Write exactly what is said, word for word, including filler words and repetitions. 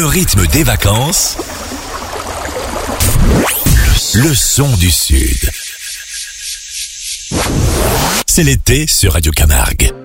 rythme des vacances, le son du Sud. C'est l'été sur Radio Camargue.